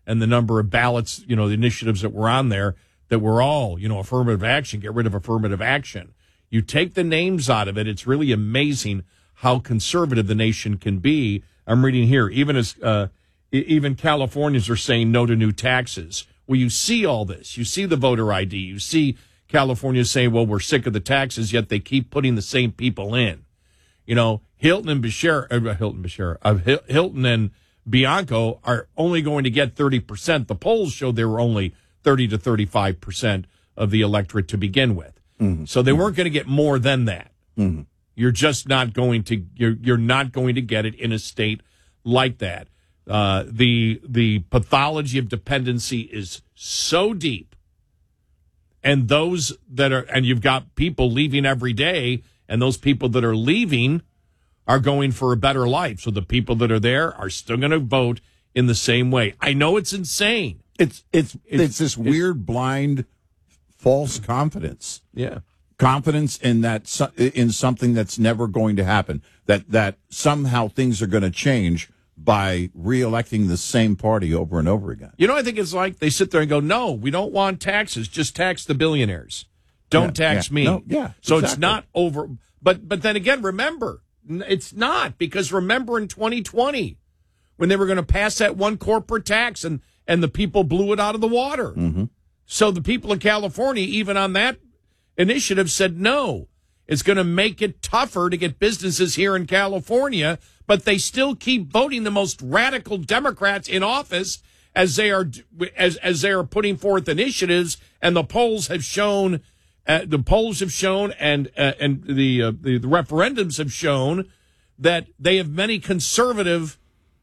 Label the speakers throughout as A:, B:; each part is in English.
A: and the number of ballots, the initiatives that were on there that were all, affirmative action, get rid of affirmative action. You take the names out of it, it's really amazing how conservative the nation can be. I'm reading here, even Californians are saying no to new taxes. Well, you see all this. You see the voter ID. You see California saying, well, we're sick of the taxes, yet they keep putting the same people in. Hilton and Bianco are only going to get 30%. The polls showed they were only 30 to 35% of the electorate to begin with. Mm-hmm. So they weren't going to get more than that. Mm-hmm. You're just not going to you're not going to get it in a state like that. The pathology of dependency is so deep, and you've got people leaving every day, and those people that are leaving are going for a better life. So the people that are there are still going to vote in the same way. I know it's insane.
B: It's this weird, blind, false confidence.
A: Yeah.
B: Confidence in something that's never going to happen, that somehow things are going to change by reelecting the same party over and over again.
A: I think it's like they sit there and go, no, we don't want taxes. Just tax the billionaires. Don't tax me.
B: No,
A: so exactly. It's not over. But then again, remember, it's not, because remember in 2020 when they were going to pass that one corporate tax and the people blew it out of the water. Mm-hmm. So the people in California, even on that initiative, said no. It's going to make it tougher to get businesses here in California, but they still keep voting the most radical Democrats in office as they are putting forth initiatives, and the polls have shown, and the referendums have shown that they have many conservative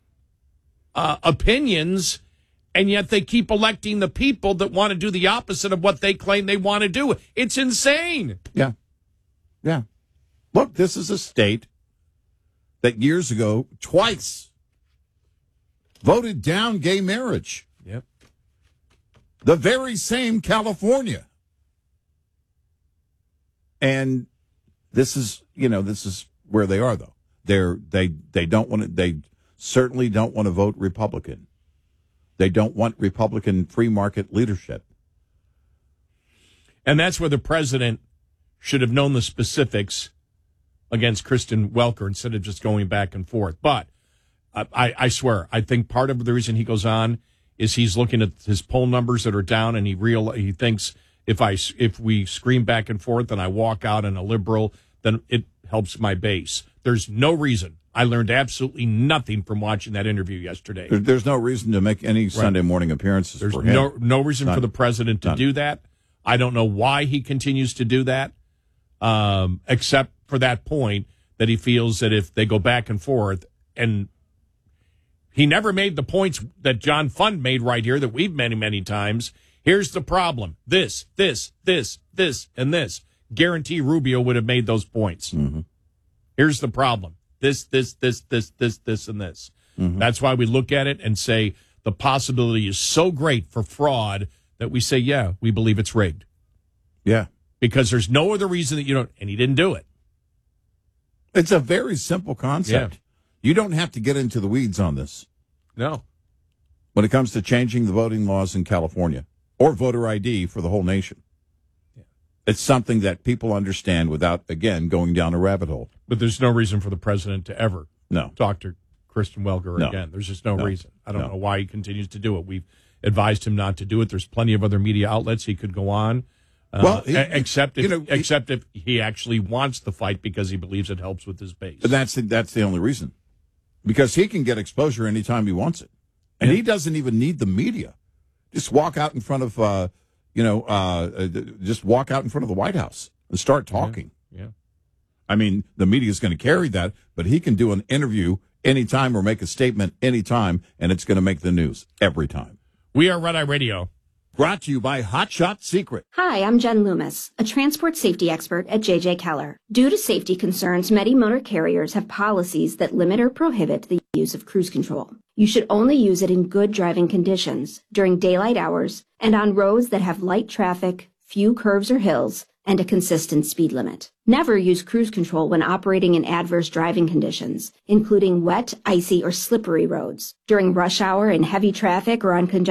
A: opinions. And yet they keep electing the people that want to do the opposite of what they claim they want to do. It's insane.
B: Yeah. Yeah. Look, this is a state that years ago twice voted down gay marriage.
A: Yep.
B: The very same California. And this is where they are, though. They certainly don't want to vote Republican. They don't want Republican free market leadership.
A: And that's where the president should have known the specifics against Kristen Welker instead of just going back and forth. But I swear, I think part of the reason he goes on is he's looking at his poll numbers that are down, and he thinks if we scream back and forth and I walk out in a liberal, then it helps my base. There's no reason. I learned absolutely nothing from watching that interview yesterday.
B: There's no reason to make any Sunday morning appearances.
A: There's
B: for him.
A: no reason for the president to do that. I don't know why he continues to do that, except for that point that he feels that if they go back and forth, and he never made the points that John Fund made right here that we've many, many times. Here's the problem. This, and this. Guarantee Rubio would have made those points. Mm-hmm. Here's the problem. This, and this. Mm-hmm. That's why we look at it and say the possibility is so great for fraud that we say, yeah, we believe it's rigged.
B: Yeah.
A: Because there's no other reason that and he didn't do it.
B: It's a very simple concept. Yeah. You don't have to get into the weeds on this.
A: No.
B: When it comes to changing the voting laws in California or voter ID for the whole nation. It's something that people understand without, again, going down a rabbit hole.
A: But there's no reason for the president to ever talk to Kristen Welker again. There's just no reason. I don't know why he continues to do it. We've advised him not to do it. There's plenty of other media outlets he could go on. Except if he actually wants the fight because he believes it helps with his base.
B: That's the only reason. Because he can get exposure anytime he wants it. And he doesn't even need the media. Just walk out in front of... just walk out in front of the White House and start talking.
A: Yeah.
B: I mean, the media is going to carry that, but he can do an interview anytime or make a statement anytime, and it's going to make the news every time.
A: We are Red Eye Radio.
B: Brought to you by Hot Shot Secret.
C: Hi, I'm Jen Loomis, a transport safety expert at J.J. Keller. Due to safety concerns, many motor carriers have policies that limit or prohibit the use of cruise control. You should only use it in good driving conditions, during daylight hours, and on roads that have light traffic, few curves or hills, and a consistent speed limit. Never use cruise control when operating in adverse driving conditions, including wet, icy, or slippery roads, during rush hour in heavy traffic or on congested